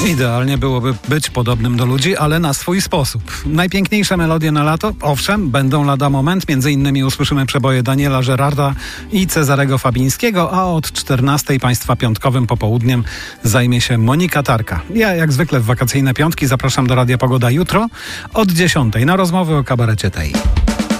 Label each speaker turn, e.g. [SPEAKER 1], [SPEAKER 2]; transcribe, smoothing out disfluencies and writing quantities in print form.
[SPEAKER 1] Idealnie byłoby być podobnym do ludzi, ale na swój sposób. Najpiękniejsze melodie na lato, owszem, będą lada moment. Między innymi usłyszymy przeboje Daniela Żerarda i Cezarego Fabińskiego, a od 14:00 Państwa piątkowym popołudniem zajmie się Monika Tarka. Ja jak zwykle w wakacyjne piątki zapraszam do Radia Pogoda jutro od 10:00 na rozmowy o kabarecie tej.